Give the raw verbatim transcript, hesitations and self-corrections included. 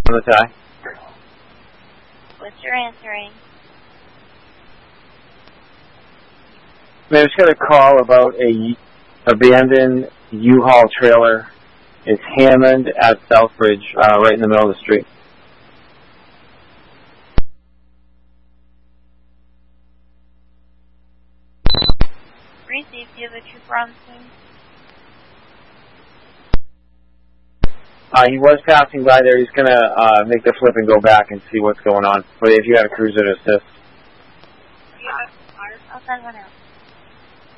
on the tie. What's your answering? I just got a call about a abandoned U-Haul trailer. It's Hammond at Southbridge, uh, right in the middle of the street. Receive, do you have a trooper on the scene? Uh, he was passing by there. He's going to uh, make the flip and go back and see what's going on. But if you had a cruiser to assist. I'll send one out.